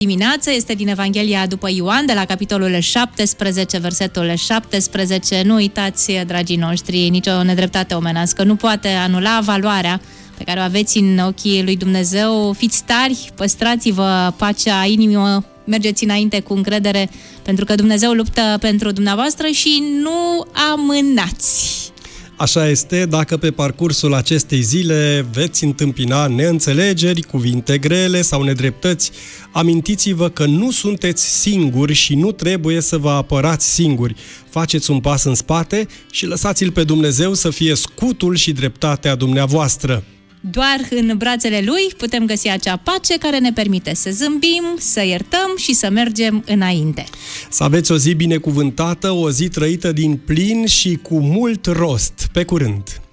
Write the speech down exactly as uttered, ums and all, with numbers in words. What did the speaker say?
Dimineață este din Evanghelia după Ioan, de la capitolul șaptesprezece, versetul șaptesprezece. Nu uitați, dragii noștri, nicio nedreptate omenească nu poate anula valoarea pe care o aveți în ochii lui Dumnezeu. Fiți tari, păstrați-vă pacea inimii, mergeți înainte cu încredere, pentru că Dumnezeu luptă pentru dumneavoastră și nu amânați. Așa este, dacă pe parcursul acestei zile veți întâmpina neînțelegeri, cuvinte grele sau nedreptăți, amintiți-vă că nu sunteți singuri și nu trebuie să vă apărați singuri. Faceți un pas în spate și lăsați-L pe Dumnezeu să fie scutul și dreptatea dumneavoastră. Doar în brațele Lui putem găsi acea pace care ne permite să zâmbim, să iertăm și să mergem înainte. Să aveți o zi binecuvântată, o zi trăită din plin și cu mult rost. Pe curând!